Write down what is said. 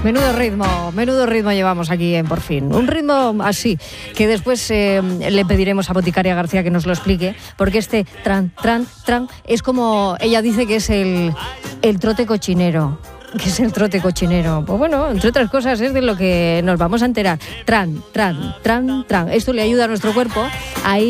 Menudo ritmo llevamos aquí en Por Fin. Un ritmo así, que después le pediremos a Boticaria García que nos lo explique, porque este tran, tran, tran, es como ella dice que es el trote cochinero. ¿Qué es el trote cochinero? Pues bueno, entre otras cosas es de lo que nos vamos a enterar. Tran, tran, tran, tran. Esto le ayuda a nuestro cuerpo a ir